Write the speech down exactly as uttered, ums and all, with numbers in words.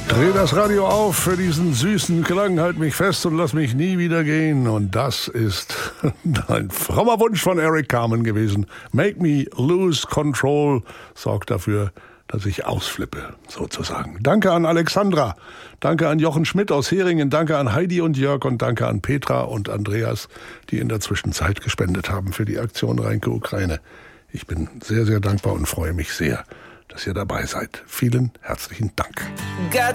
Dreh das Radio auf für diesen süßen Klang, halt mich fest und lass mich nie wieder gehen. Und das ist ein frommer Wunsch von Eric Carmen gewesen. Make me lose control, sorgt dafür, dass ich ausflippe, sozusagen. Danke an Alexandra, danke an Jochen Schmidt aus Heringen, danke an Heidi und Jörg und danke an Petra und Andreas, die in der Zwischenzeit gespendet haben für die Aktion Reinke Ukraine. Ich bin sehr, sehr dankbar und freue mich sehr, dass ihr dabei seid. Vielen herzlichen Dank. Got